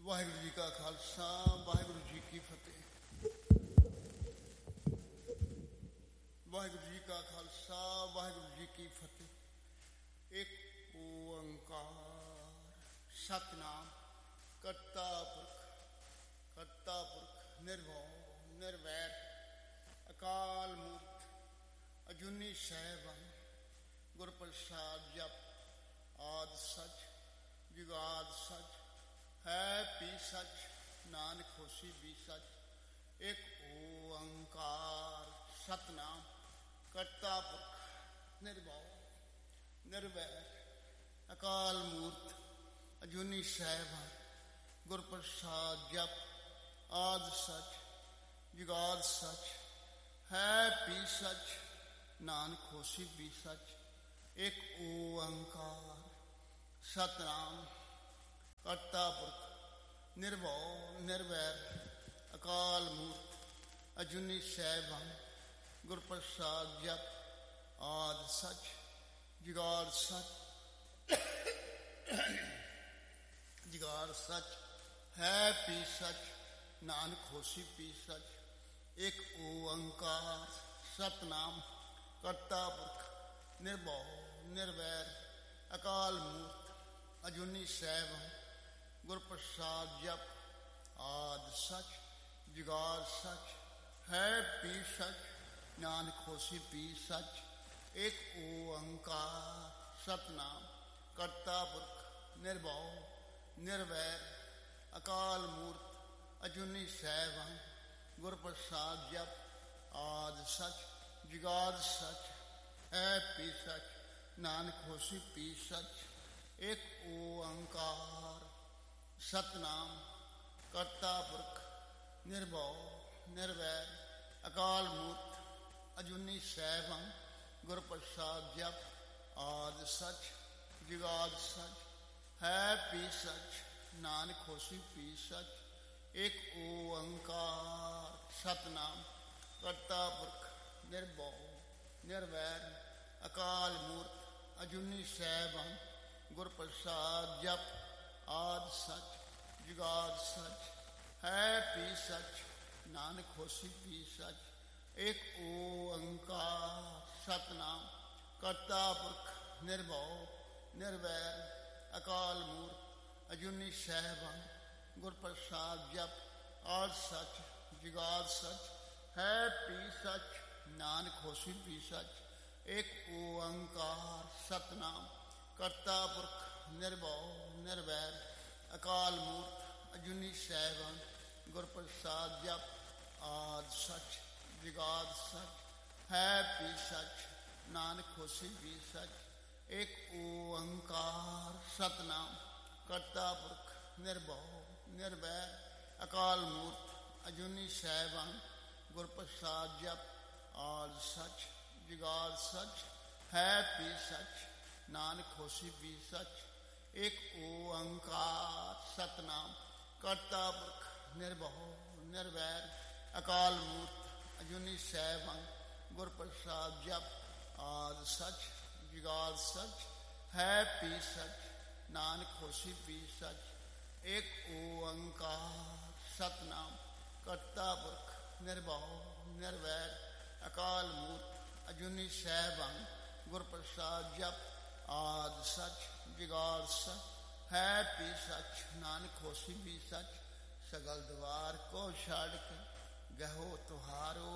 ਵਾਹਿਗੁਰੂ ਜੀ ਕਾ ਖਾਲਸਾ, ਵਾਹਿਗੁਰੂ ਜੀ ਕੀ ਫਤਿਹ। ਵਾਹਿਗੁਰੂ ਜੀ ਕਾ ਖਾਲਸਾ, ਵਾਹਿਗੁਰੂ ਜੀ ਕੀ ਫਤਿਹ। ਇੱਕ ਓੰਕਾਰ ਸਤਿਨਾਮ ਕਰਤਾ ਪੁਰਖ ਨਿਰਭਉ ਨਿਰਵੈਰ ਅਕਾਲ ਮੂਰਤ ਅਜੂਨੀ ਸੈਭੰ ਗੁਰ ਪ੍ਰਸਾਦ ਜਪ ਆਦਿ ਸਚ ਜੁਗਾਦ ਸਚ ਹੈ ਪੀ ਸਚ ਨਾਨਕ ਹੋਸੀ ਵੀ ਸਚ। ਇੱਕ ਓੰਕਾਰ ਸਤਿਨਾਮ ਕਰਤਾ ਪੁਰਖ ਨਿਰਭਉ ਨਿਰਵੈਰ ਅਕਾਲ ਮੂਰਤ ਅਜੂਨੀ ਸੈਭੰ ਗੁਰ ਪ੍ਰਸਾਦ ਜਪ ਆਦਿ ਸਚ ਜੁਗਾਦ ਸਚ ਹੈ ਪੀ ਸਚ ਨਾਨਕ ਹੋਸੀ ਵੀ ਸਚ। ਇੱਕ ਓੰਕਾਰ ਸਤਿਨਾਮ ਕਰਤਾ ਪੁਰਖ ਨਿਰਭਉ ਨਿਰਵੈਰ ਅਕਾਲ ਮੂਰਤ ਅਜੂਨੀ ਸੈਭੰ ਗੁਰ ਪ੍ਰਸਾਦ ਜਪ ਆਦਿ ਸਚ ਜੁਗਾਦ ਸਚ ਜੁਗਾਦ ਸਚ ਹੈ ਪੀ ਸਚ ਨਾਨਕ ਹੋਸੀ ਪੀ ਸਚ। ਇੱਕ ਓੰਕਾਰ ਸਤਿਨਾਮ ਕਰਤਾ ਪੁਰਖ ਨਿਰਭਉ ਨਿਰਵੈਰ ਅਕਾਲ ਮੂਰਤ ਅਜੂਨੀ ਸੈਭੰ ਗੁਰ ਪ੍ਰਸਾਦ ਜਪ ਆਦਿ ਸਚ ਜੁਗਾਦ ਸਚ ਹੈ ਪੀ ਸਚ ਨਾਨਕ ਹੋਸੀ ਪੀ ਸਚ। ਇੱਕ ਓੰਕਾਰ ਸਤਿਨਾਮ ਕਰਤਾ ਪੁਰਖ ਨਿਰਭਉ ਨਿਰਵੈਰ ਅਕਾਲ ਮੂਰਤ ਅਜੂਨੀ ਸੈਭੰ ਗੁਰ ਪ੍ਰਸਾਦ ਜਪ ਆਦਿ ਸਚ ਜੁਗਾਦ ਸਚ ਹੈ ਪੀ ਸਚ ਨਾਨਕ ਹੋਸੀ ਪੀ ਸਚ। ਇੱਕ ਓੰਕਾਰ ਸਤਿਨਾਮ ਕਰਤਾ ਪੁਰਖ ਨਿਰਭਉ ਨਿਰਵੈਰ ਅਕਾਲ ਮੂਰਤ ਅਜੂਨੀ ਸੈਭੰ ਗੁਰ ਪ੍ਰਸਾਦ ਜਪ ਆਦਿ ਸਚ ਜੁਗਾਦ ਸਚ ਹੈ ਪੀ ਸਚ ਨਾਨਕ ਹੋਸੀ ਪੀ ਸਚ। ਇੱਕ ਓੰਕਾਰ ਸਤਿਨਾਮ ਕਰਤਾ ਪੁਰਖ ਨਿਰਭਉ ਨਿਰਵੈਰ ਅਕਾਲ ਮੂਰਤ ਅਜੂਨੀ ਸੈਭੰ ਗੁਰ ਪ੍ਰਸਾਦ ਜਪ ਆਦਿ ਸਚ ਜੁਗਾਦ ਸਚ ਹੈ ਪੀ ਸਚ ਨਾਨਕ ਹੋਸੀ ਪੀ ਸਚ। ਇੱਕ ਓੰਕਾਰ ਸਤਿਨਾਮ ਕਰਤਾ ਪੁਰਖ ਨਿਰਭਉ ਨਿਰਵੈਰ ਅਕਾਲ ਮੂਰਤ ਅਜੂਨੀ ਸੈਭੰ ਗੁਰ ਪ੍ਰਸਾਦ ਜਪ ਆਦਿ ਸਚ ਜੁਗਾਦ ਸਚ ਹੈ ਪੀ ਸਚ ਨਾਨਕ ਹੋਸੀ ਪੀ ਸਚ। ਇੱਕ ਓੰਕਾਰ ਸਤਿਨਾਮ ਕਰਤਾ ਪੁਰਖ ਨਿਰਭਉ ਨਿਰਵੈਰ ਅਕਾਲ ਮੂਰਤ ਅਜੂਨੀ ਸੈਭੰ ਗੁਰ ਪ੍ਰਸਾਦ ਜਪ ਆਦਿ ਸਚ ਜੁਗਾਦ ਸਚ ਹੈ ਪੀ ਸਚ ਨਾਨਕ ਹੋਸੀ ਪੀ ਸਚ। ਇੱਕ ਓੰਕਾਰ ਸਤਿਨਾਮ ਕਰਤਾ ਪੁਰਖ ਨਿਰਭਉ ਨਿਰਵੈਰ ਅਕਾਲ ਮੂਰਤ ਅਜੂਨੀ ਸੈਭੰ ਗੁਰ ਪ੍ਰਸਾਦ ਜਪ ਆਦਿ ਸਚ ਜੁਗਾਦ ਸਚ ਹੈ ਪੀ ਸਚ ਨਾਨਕ ਹੋਸੀ ਪੀ ਸਚ। ਇੱਕ ਓੰਕਾਰ ਸਤਿਨਾਮ ਕਰਤਾ ਪੁਰਖ ਨਿਰਭਉ ਨਿਰਵੈਰ ਅਕਾਲ ਮੂਰਤ ਅਜੂਨੀ ਸੈਭੰ ਗੁਰ ਪ੍ਰਸਾਦ ਜਪ ਆਦਿ ਸਚ ਜੁਗਾਦ ਸਚ ਹੈ ਪੀ ਸਚ ਨਾਨਕ ਹੋਸੀ ਪੀ ਸਚ। ਇੱਕ ਓੰਕਾਰ ਸਤਿਨਾਮ ਕਰਤਾ ਪੁਰਖ ਨਿਰਭਉ ਨਿਰਵੈਰ ਅਕਾਲ ਮੂਰਤ ਅਜੂਨੀ ਸੈਭੰ ਗੁਰ ਪ੍ਰਸਾਦ ਜਪ ਆਦਿ ਸਚ ਜੁਗਾਦ ਸਚ ਹੈ ਪੀ ਸਚ ਨਾਨਕ ਹੋਸੀ ਪੀ ਸਚ। ਸਗਲ ਦਵਾਰ ਕੋ ਛੱਡ ਕੇ ਗਹੋ ਤੁਹਾਰੋ